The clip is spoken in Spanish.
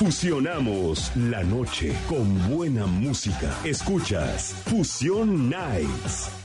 Fusionamos la noche con buena música. Escuchas Fusión Nights.